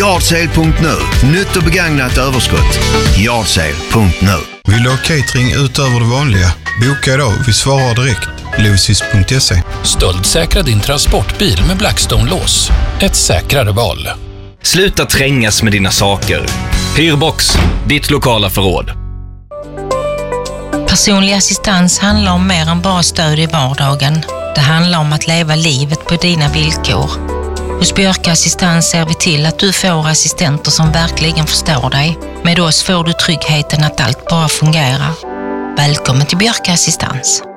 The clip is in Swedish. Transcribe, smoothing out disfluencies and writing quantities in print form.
Yardsale.nu. Nytt och begagnat överskott. Yardsale.nu. Vill du ha catering utöver det vanliga? Boka idag, vi svarar direkt. Losis.se. Stöldsäkra din transportbil med Blackstone-lås. Ett säkrare val. Sluta trängas med dina saker. Hyrbox, ditt lokala förråd. Personlig assistans handlar om mer än bara stöd i vardagen. Det handlar om att leva livet på dina villkor. Hos Björka Assistans ser vi till att du får assistenter som verkligen förstår dig. Med oss får du tryggheten att allt bara fungerar. Välkommen till Björka Assistans.